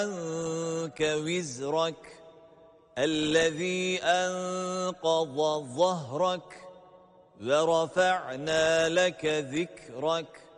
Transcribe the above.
عنك وزرك الذي أنقض ظهرك ورفعنا لك ذكرك